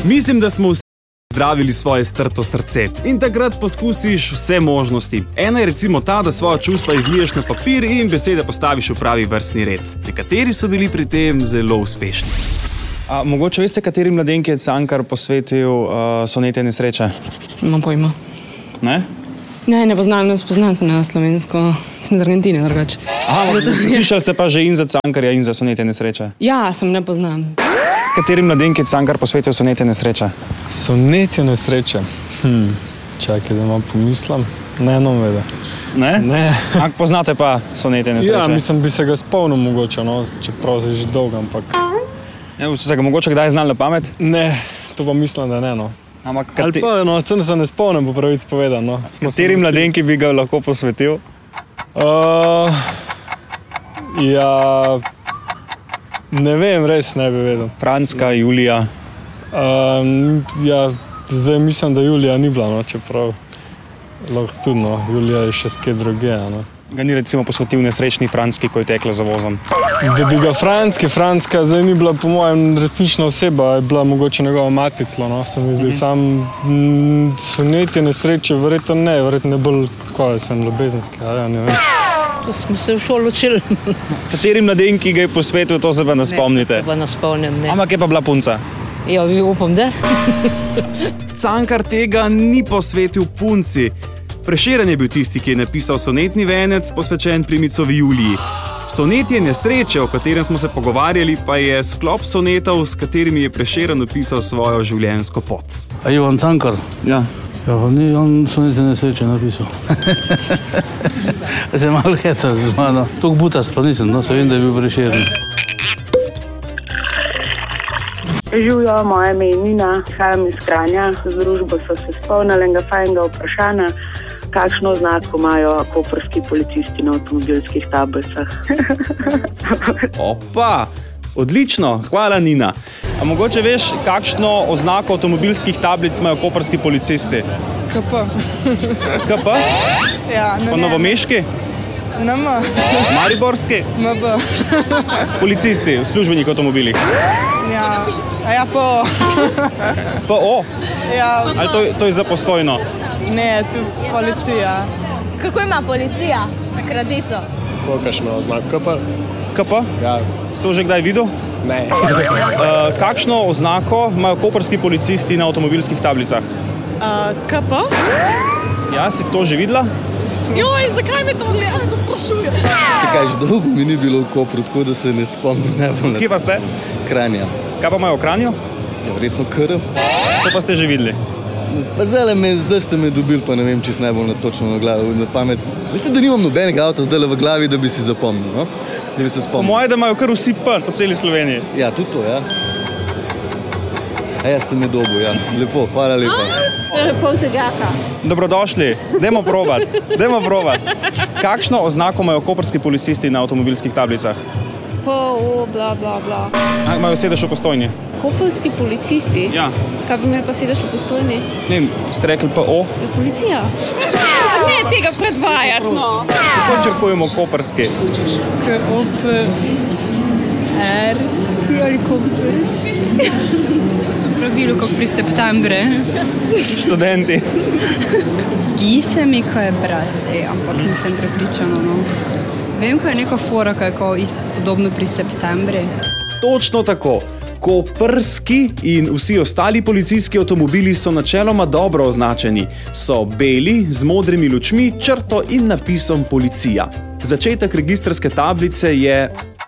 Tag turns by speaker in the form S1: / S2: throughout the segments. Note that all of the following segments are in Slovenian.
S1: Mislim, da smo vsi zdravili svoje strto srce in takrat poskusiš vse možnosti. Ena je recimo ta, da svoja čustva izliješ na papir in besede postaviš v pravi vrstni red. Nekateri so bili pri tem zelo uspešni. Mogoče veste, kateri mladenki je Cankar posvetil sonete nesreče?
S2: Imam pojma.
S1: Ne?
S2: Ne poznam se na slovensko. Sem iz Argentine, drugače.
S1: Slišali ste pa že in za Cankarja in za sonete nesreče?
S2: Ja, sem ne poznam.
S1: Kateri mladenki je Cankar posvetil sonete nesreče?
S3: Sonete nesreče? Čakaj, da malo pomislim. Ne vedem.
S1: Ne?
S3: Ne.
S1: Poznate pa sonete nesreče?
S3: Ja, mislim, bi se ga spomnil mogoče, čeprav se že dolgo, ampak...
S1: Ste se ga mogoče kdaj znali na pamet?
S3: Ne, to pa mislim, da ne,
S1: Ali
S3: pa, celo se ne spomnim, po pravici povedano.
S1: Kateri mladenki bi ga lahko posvetil?
S3: Ne vem, res ne bi vedel.
S1: Franska, Julija?
S3: Zdaj mislim, da Julija ni bila, čeprav lahko tudi, Julija je še skaj druge,
S1: Ga ni recimo posvetil nesrečni Franski, ko je tekla za vozom?
S3: Da bi ga Franska zdaj ni bila po mojem resnična oseba, je bila mogoče njegova maticla, se mi zdi sam sonete nesreče, verjetno ne bolj, kaj sem, ljubezenski, ne vem.
S4: To smo se v šolo učili.
S1: Kateri mladenki ga je posvetil, to se pa ne spomnite?
S4: Ne, to se pa ne spomnim, ne.
S1: Ampak je pa bila punca?
S4: Ja, upam, da.
S1: Cankar tega ni posvetil punci. Prešeren je bil tisti, ki je napisal sonetni venec, posvečen primicovi Juliji. Sonetje nesreče, o katerem smo se pogovarjali, pa je sklop sonetov, s katerimi je Prešeren opisal svojo življenjsko pot.
S5: A Ivan Cankar?
S1: Ja.
S5: Ja, pa ni on sonete nesreče napisal. Se malo heca z mano. Tok butast pa nisem, se vem, da je bil Prešeren.
S6: Živjo, moje ime je Nina, hajam iz Kranja. Z družbo so se spomnili enega fajnega vprašanja, kakšno oznako imajo koprski policisti na avtomobilskih tablicah.
S1: Opa, odlično, hvala Nina. A mogoče veš, kakšno oznako avtomobilskih tablic imajo koprski policisti?
S7: KP.
S1: KP?
S7: Ja,
S1: pa novomeški?
S7: NM.
S1: Mariborski?
S7: MB.
S1: Policisti v službenih avtomobilih?
S7: Ja, PO.
S1: PO?
S7: Ja.
S1: Ali to je za postojno?
S7: Ne, tu policija.
S8: Kako ima policija na kradico?
S3: Kakšno oznak KP?
S1: KP?
S3: Ja.
S1: Ste to že kdaj videl?
S3: Ne.
S1: Kakšno oznako imajo koprski policisti na avtomobilskih tablicah?
S7: KP?
S1: Ja, si to že videla?
S7: Joj, zakaj me to sprašuje?
S9: Kaj, že dolgo mi ni bilo v Kopru, tako da se ne spomnim najbolj.
S1: Kje pa ste?
S9: Kranja.
S1: Kaj pa imajo v Kranju?
S9: Ja, verjetno Krv.
S1: To pa ste že videli?
S9: Pa zdaj ste me dobili, pa ne vem, čisto najbolj točno na pamet. Veste, da nimam nobenega avta zdaj v glavi, da bi si zapomnil, no? Da bi se spomnil.
S1: Po moje, da imajo kar vsi P po celi Sloveniji.
S9: Ja, tudi to, ja. A ja, ste me dobil, ja. Lepo, hvala lepa.
S8: Pol tegaka.
S1: Dobrodošli, dajmo probat. Kakšno oznako imajo koprski policisti na avtomobilskih tablicah?
S2: PO, bla, bla, bla.
S1: Imajo sedež v Postojni.
S2: Koprski policisti?
S1: Ja.
S2: Zakaj bi imeli pa sedež v Postojni?
S1: Ne vem, ste rekli PO?
S2: Policija. Ne tega predvajati, no.
S1: Kako črkujemo koprski?
S7: Koprski ali koprski? Pravilo, kot pri septembre.
S1: Študenti.
S7: Zdi se mi, ko je brez, ampak nisem prepričana, no. Vem, ko je neka fora, ko je podobno pri septembri.
S1: Točno tako. Koprski in vsi ostali policijski avtomobili so načeloma dobro označeni. So beli, z modrimi lučmi, črto in napisom policija. Začetek registrske tablice je...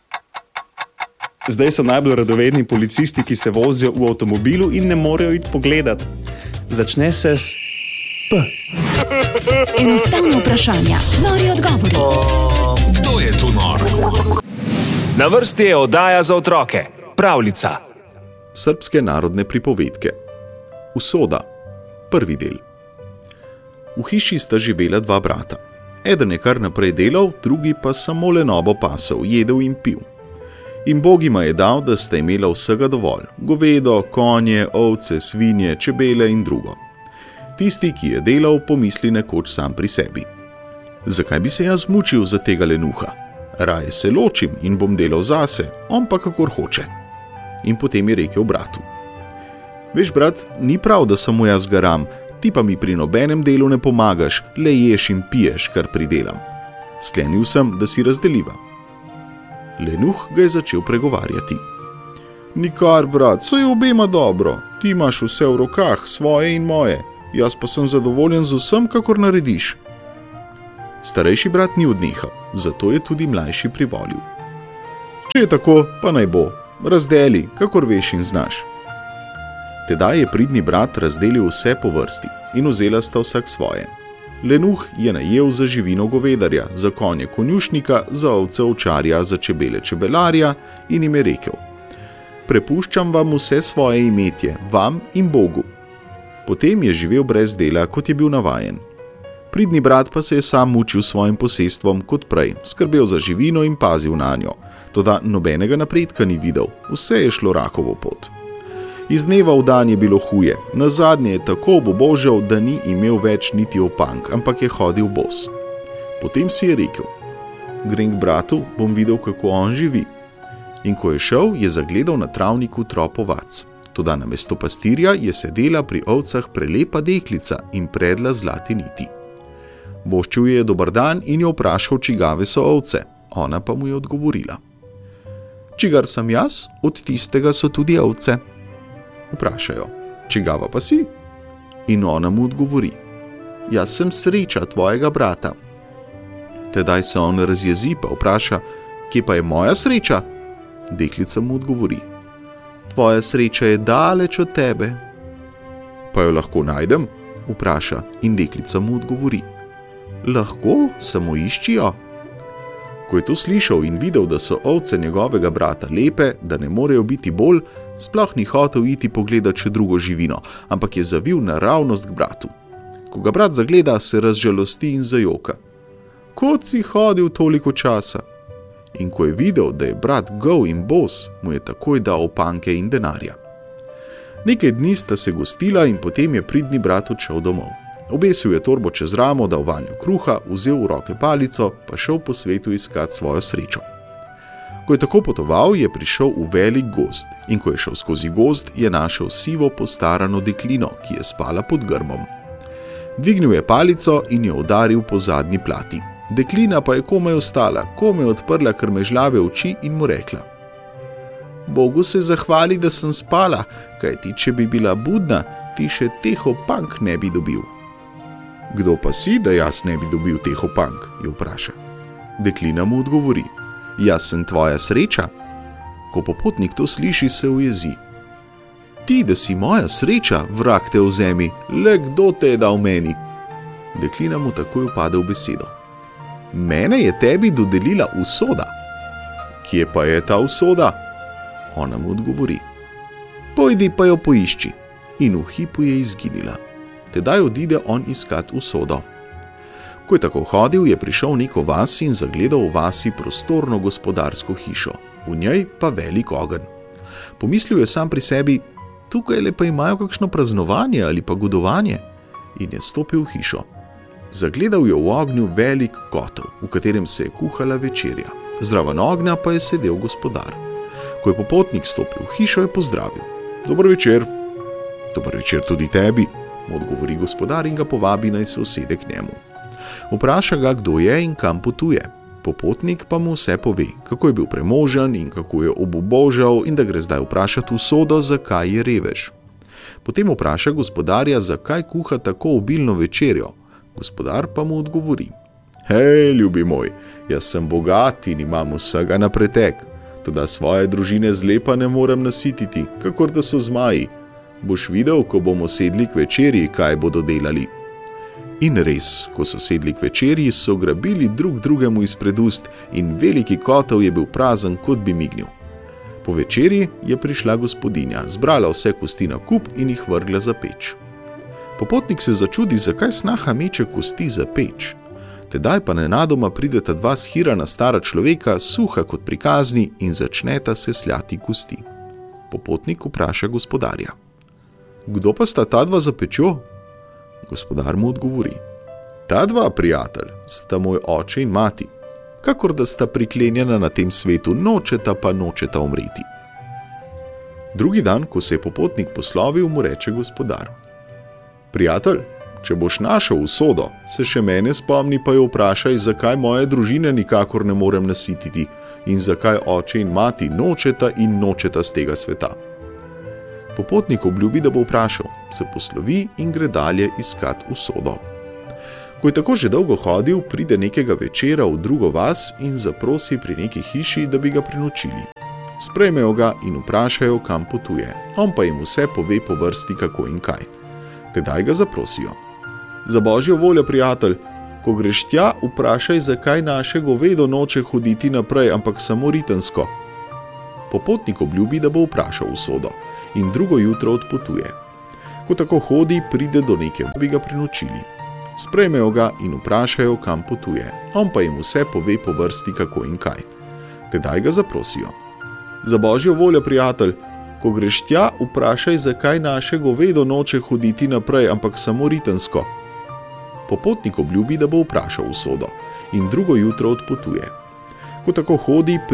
S1: Zdaj so najbolj radovedni policisti, ki se vozijo v avtomobilu in ne morejo iti pogledat. Začne se s P.
S10: Enostavno vprašanja, nori odgovori.
S11: Kdo je tu nor? Na vrsti je oddaja za otroke. Pravljica.
S12: Srbske narodne pripovedke. Usoda. Prvi del. V hiši sta živela dva brata. Eden je kar naprej delal, drugi pa samo lenobo pasal, jedel in pil. In Bog jima je dal, da sta imela vsega dovolj. Govedo, konje, ovce, svinje, čebele in drugo. Tisti, ki je delal, pomisli nekoč sam pri sebi. Zakaj bi se jaz mučil za tega lenuha? Raje se ločim in bom delal zase, on pa kakor hoče. In potem je rekel bratu. Veš, brat, ni prav, da samo jaz garam, ti pa mi pri nobenem delu ne pomagaš, le ješ in piješ, kar pridelam. Sklenil sem, da si razdeliva. Lenuh ga je začel pregovarjati. Nikar, brat, so je obema dobro, ti imaš vse v rokah, svoje in moje, jaz pa sem zadovoljen z vsem, kakor narediš. Starejši brat ni odnehal, zato je tudi mlajši privolil. Če je tako, pa naj bo, razdeli, kakor veš in znaš. Tedaj je pridni brat razdelil vse po vrsti in vzela sta vsak svoje. Lenuh je najel za živino govedarja, za konje konjušnika, za ovce ovčarja, za čebele čebelarja in jim je rekel: Prepuščam vam vse svoje imetje, vam in Bogu. Potem je živel brez dela, kot je bil navajen. Pridni brat pa se je sam mučil svojim posestvom kot prej, skrbel za živino in pazil na njo, toda nobenega napredka ni videl, vse je šlo rakovo pot. Iz dneva v dan je bilo huje, nazadnje je tako obubožal, da ni imel več niti opank, ampak je hodil bos. Potem si je rekel: Grem k bratu, bom videl, kako on živi. In ko je šel, je zagledal na travniku trop ovac. Toda namesto pastirja je sedela pri ovcah prelepa deklica in predla zlate niti. Voščil je dober dan in jo vprašal, čigave so ovce. Ona pa mu je odgovorila: Čigar sem jaz, od tistega so tudi ovce. Vprašajo: Čigava pa si? In ona mu odgovori: Jaz sem Sreča tvojega brata. Tedaj se on razjezi pa vpraša: Kje pa je moja sreča? Deklica mu odgovori: Tvoja sreča je daleč od tebe. Pa jo lahko najdem? Vpraša in deklica mu odgovori: Lahko, samo iščijo. Ko je to slišal in videl, da so ovce njegovega brata lepe, da ne morejo biti bolj, sploh ni hotel iti pogledat še drugo živino, ampak je zavil naravnost k bratu. Ko ga brat zagleda, se razžalosti in zajoka. Kot si hodil toliko časa? In ko je videl, da je brat gol in bos, mu je takoj dal opanke in denarja. Nekaj dni sta se gostila in potem je pridni brat odšel domov. Obesil je torbo čez ramo, dal vanjo kruha, vzel v roke palico, pa šel po svetu iskat svojo srečo. Ko je tako potoval, je prišel v velik gozd in ko je šel skozi gozd, je našel sivo postarano deklino, ki je spala pod grmom. Dvignil je palico in jo udaril po zadnji plati. Deklina pa je komaj ostala, komaj odprla krmežljave oči in mu rekla: Bogu se zahvali, da sem spala, kajti če bi bila budna, ti še teh opank ne bi dobil. Kdo pa si, da jaz ne bi dobil teh opank? Jo vpraša. Deklina mu odgovori: Jaz sem tvoja sreča. Ko popotnik to sliši, se ujezi. Ti, da si moja sreča, vrag te vzemi, le kdo te je dal meni? Deklina mu takoj vpade v besedo: Mene je tebi dodelila usoda. Kje pa je ta usoda? Ona mu odgovori: Pojdi pa jo poišči. In v hipu je izginila. Tedaj odide on iskat usodo. Ko je tako hodil, je prišel v neko vas in zagledal v vasi prostorno gospodarsko hišo, v njej pa velik ogenj. Pomislil je sam pri sebi: Tukaj le pa imajo kakšno praznovanje ali pa godovanje. In je stopil v hišo. Zagledal je v ognju velik kotel, v katerem se je kuhala večerja. Zraven ognja pa je sedel gospodar. Ko je popotnik stopil v hišo, je pozdravil: Dober večer. Dober večer tudi tebi, mu odgovori gospodar in ga povabi, naj se usede k njemu. Vpraša ga, kdo je in kam potuje. Popotnik pa mu vse pove, kako je bil premožen in kako je obubožal in da gre zdaj vprašati usodo, zakaj je revež. Potem vpraša gospodarja, zakaj kuha tako obilno večerjo. Gospodar pa mu odgovori: Hej, ljubi moj, jaz sem bogat in imam vsega na pretek, toda svoje družine zlepa ne morem nasititi, kakor da so zmaji. Boš videl, ko bomo sedli k večerji, kaj bodo delali. In res, ko so sedli k večerji, so grabili drug drugemu izpred ust in veliki kotel je bil prazen, kot bi mignil. Po večerji je prišla gospodinja, zbrala vse kosti na kup in jih vrgla za peč. Popotnik se začudi, zakaj snaha meče kosti za peč. Tedaj pa nenadoma prideta dva shirana stara človeka, suha kot pri kazni, in začneta se sljati kosti. Popotnik vpraša gospodarja: Kdo pa sta ta dva za pečjo? Gospodar mu odgovori: Ta dva, prijatelj, sta moj oče in mati. Kakor da sta priklenjena na tem svetu, nočeta pa nočeta umreti. Drugi dan, ko se je popotnik poslovil, mu reče gospodar: Prijatelj, če boš našel usodo, se še mene spomni, pa jo vprašaj, zakaj moje družine nikakor ne morem nasititi in zakaj oče in mati nočeta in nočeta z tega sveta. Popotnik obljubi, da bo vprašal, se poslovi in gre dalje iskat usodo. Ko je tako že dolgo hodil, pride nekega večera v drugo vas in zaprosi pri neki hiši, da bi ga prenočili. Sprejmejo ga in vprašajo, kam potuje. On pa jim vse pove po vrsti, kako in kaj. Tedaj ga zaprosijo: Za božjo voljo, prijatelj, ko greš tja, vprašaj, zakaj naše govedo noče hoditi naprej, ampak samo ritensko. Popotnik obljubi, da bo vprašal usodo in drugo jutro odpotuje. Ko tako hodi, pride do neke, da bi ga prenočili. Sprejmejo ga in vprašajo, kam potuje. On pa jim vse pove po vrsti, kako in kaj. Tedaj ga zaprosijo: Za božjo voljo, prijatelj, ko greš tja, vprašaj, zakaj naše govedo noče hoditi naprej, ampak samo ritensko. Popotnik obljubi, da bo vprašal usodo in drugo jutro odpotuje. Ko tako hodi,